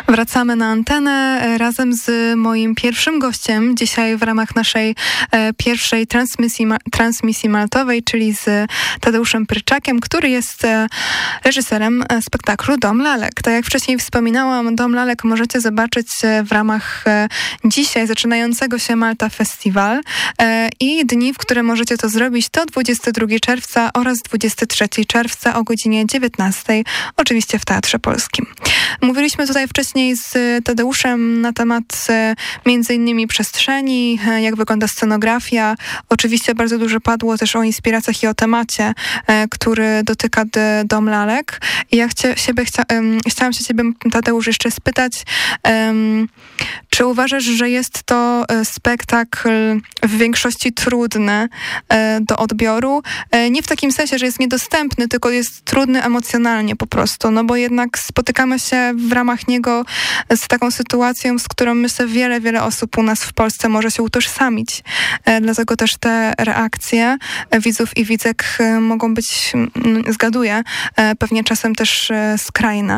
Wracamy na antenę razem z moim pierwszym gościem dzisiaj w ramach naszej pierwszej transmisji maltowej, czyli z Tadeuszem Pryczakiem, który jest reżyserem spektaklu Dom Lalek. Tak jak wcześniej wspominałam, Dom Lalek możecie zobaczyć w ramach dzisiaj zaczynającego się Malta Festival i dni, w które możecie to zrobić, to 22 czerwca oraz 23 czerwca o godzinie 19, oczywiście w Teatrze Polskim. Mówiliśmy tutaj wcześniej z Tadeuszem na temat między innymi przestrzeni, jak wygląda scenografia. Oczywiście bardzo dużo padło też o inspiracjach i o temacie, który dotyka Dom Lalek. I ja chciałam się ciebie, Tadeusz, jeszcze spytać, czy uważasz, że jest to spektakl w większości trudny do odbioru? Nie w takim sensie, że jest niedostępny, tylko jest trudny emocjonalnie po prostu, no bo jednak spotykamy się w ramach niego z taką sytuacją, z którą myślę wiele osób u nas w Polsce może się utożsamić. Dlatego też te reakcje widzów i widzek mogą być, zgaduję, pewnie czasem też skrajne.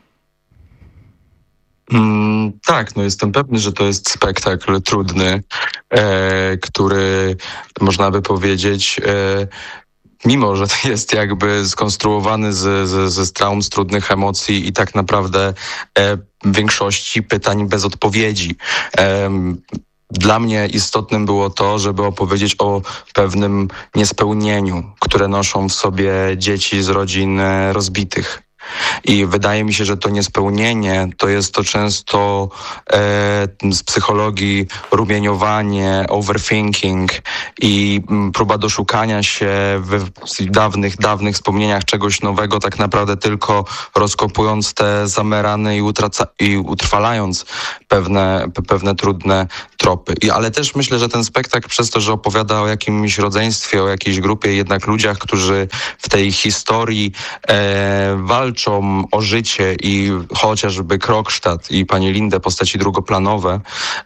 Tak, jestem pewny, że to jest spektakl trudny, który można by powiedzieć, mimo że jest jakby skonstruowany z traum, z trudnych emocji i tak naprawdę w większości pytań bez odpowiedzi. Dla mnie istotnym było to, żeby opowiedzieć o pewnym niespełnieniu, które noszą w sobie dzieci z rodzin rozbitych. I wydaje mi się, że to niespełnienie to jest to często z psychologii rumieniowanie, overthinking i próba doszukania się w dawnych wspomnieniach czegoś nowego, tak naprawdę tylko rozkopując te zamerane i utrwalając pewne trudne tropy. Ale też myślę, że ten spektakl przez to, że opowiada o jakimś rodzeństwie, o jakiejś grupie, jednak ludziach, którzy w tej historii walczą o życie i chociażby Krogstad i pani Lindę, postaci drugoplanowe,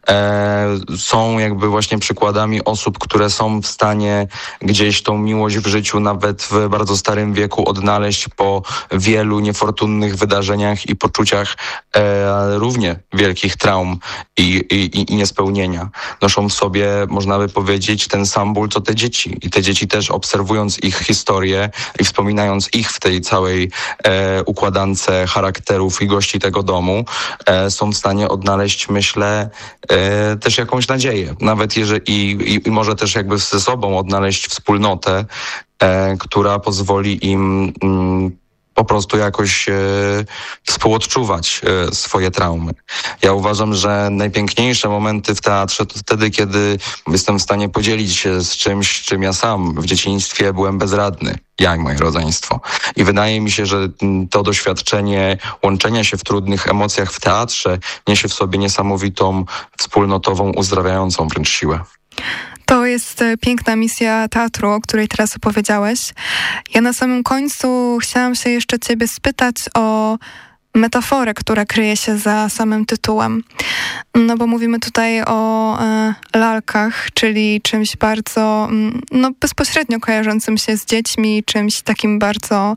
są jakby właśnie przykładami osób, które są w stanie gdzieś tą miłość w życiu nawet w bardzo starym wieku odnaleźć po wielu niefortunnych wydarzeniach i poczuciach równie wielkich traum i niespełnienia. Noszą w sobie, można by powiedzieć, ten sam ból, co te dzieci. I te dzieci też, obserwując ich historię i wspominając ich w tej całej układance charakterów i gości tego domu, są w stanie odnaleźć, myślę, też jakąś nadzieję. Nawet jeżeli i może też jakby ze sobą odnaleźć wspólnotę, która pozwoli im po prostu jakoś współodczuwać swoje traumy. Ja uważam, że najpiękniejsze momenty w teatrze to wtedy, kiedy jestem w stanie podzielić się z czymś, czym ja sam w dzieciństwie byłem bezradny. Ja i moje rodzeństwo. I wydaje mi się, że to doświadczenie łączenia się w trudnych emocjach w teatrze niesie w sobie niesamowitą, wspólnotową, uzdrawiającą wręcz siłę. To jest piękna misja teatru, o której teraz opowiedziałeś. Ja na samym końcu chciałam się jeszcze ciebie spytać o metaforę, która kryje się za samym tytułem. No bo mówimy tutaj o lalkach, czyli czymś bardzo bezpośrednio kojarzącym się z dziećmi, czymś takim bardzo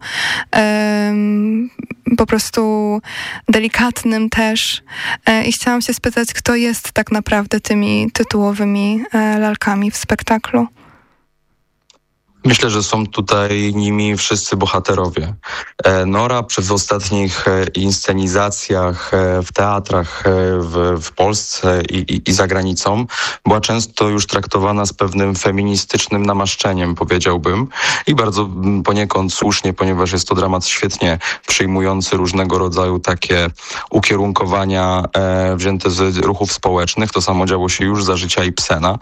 po prostu delikatnym też. I chciałam się spytać, kto jest tak naprawdę tymi tytułowymi lalkami w spektaklu? Myślę, że są tutaj nimi wszyscy bohaterowie. Nora w ostatnich inscenizacjach w teatrach w Polsce i za granicą była często już traktowana z pewnym feministycznym namaszczeniem, powiedziałbym. I bardzo poniekąd słusznie, ponieważ jest to dramat świetnie przyjmujący różnego rodzaju takie ukierunkowania wzięte z ruchów społecznych. To samo działo się już za życia Ibsena.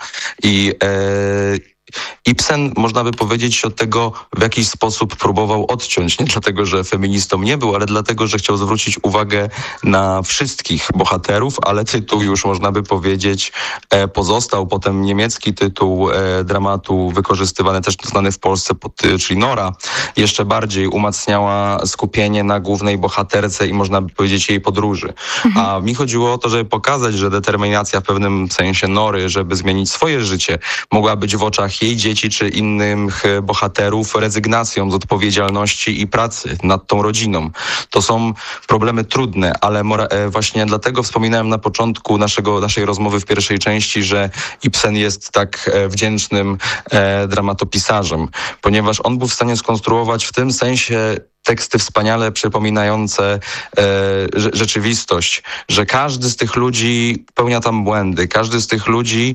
Ibsen, można by powiedzieć, się od tego w jakiś sposób próbował odciąć. Nie dlatego, że feministą nie był, ale dlatego, że chciał zwrócić uwagę na wszystkich bohaterów, ale tytuł już, można by powiedzieć, pozostał. Potem niemiecki tytuł dramatu wykorzystywany, też znany w Polsce, czyli Nora, jeszcze bardziej umacniała skupienie na głównej bohaterce i można by powiedzieć jej podróży. A mi chodziło o to, żeby pokazać, że determinacja w pewnym sensie Nory, żeby zmienić swoje życie, mogła być w oczach życiach jej dzieci czy innych bohaterów rezygnacją z odpowiedzialności i pracy nad tą rodziną. To są problemy trudne, ale właśnie dlatego wspominałem na początku naszej rozmowy w pierwszej części, że Ibsen jest tak wdzięcznym dramatopisarzem, ponieważ on był w stanie skonstruować w tym sensie teksty wspaniale przypominające rzeczywistość, że każdy z tych ludzi popełnia tam błędy, każdy z tych ludzi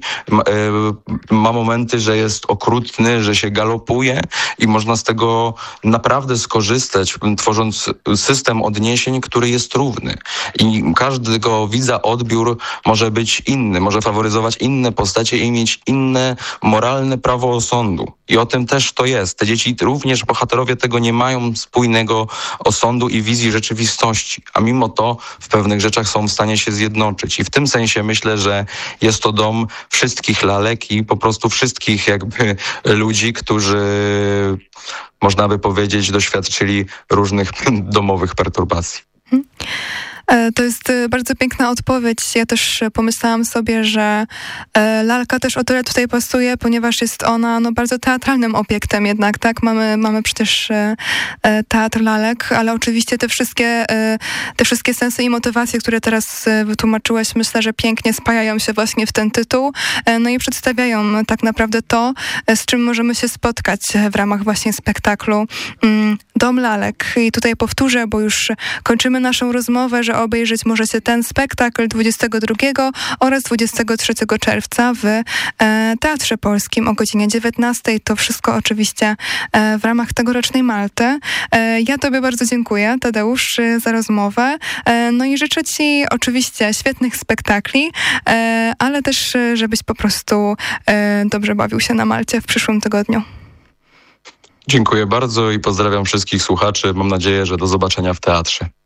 ma momenty, że jest okrutny, że się galopuje i można z tego naprawdę skorzystać, tworząc system odniesień, który jest równy. I każdego widza odbiór może być inny, może faworyzować inne postacie i mieć inne moralne prawo osądu. I o tym też to jest. Te dzieci również, bohaterowie tego nie mają spójnego osądu i wizji rzeczywistości, a mimo to w pewnych rzeczach są w stanie się zjednoczyć. I w tym sensie myślę, że jest to dom wszystkich lalek i po prostu wszystkich jakby ludzi, którzy, można by powiedzieć, doświadczyli różnych domowych perturbacji. To jest bardzo piękna odpowiedź. Ja też pomyślałam sobie, że lalka też o tyle tutaj pasuje, ponieważ jest ona bardzo teatralnym obiektem jednak, tak? Mamy przecież teatr lalek, ale oczywiście te wszystkie sensy i motywacje, które teraz wytłumaczyłeś, myślę, że pięknie spajają się właśnie w ten tytuł, no i przedstawiają tak naprawdę to, z czym możemy się spotkać w ramach właśnie spektaklu Dom lalek. I tutaj powtórzę, bo już kończymy naszą rozmowę, że obejrzeć możecie ten spektakl 22 oraz 23 czerwca w Teatrze Polskim o godzinie 19. To wszystko oczywiście w ramach tegorocznej Malty. Ja tobie bardzo dziękuję, Tadeusz, za rozmowę. No i życzę ci oczywiście świetnych spektakli, ale też, żebyś po prostu dobrze bawił się na Malcie w przyszłym tygodniu. Dziękuję bardzo i pozdrawiam wszystkich słuchaczy. Mam nadzieję, że do zobaczenia w teatrze.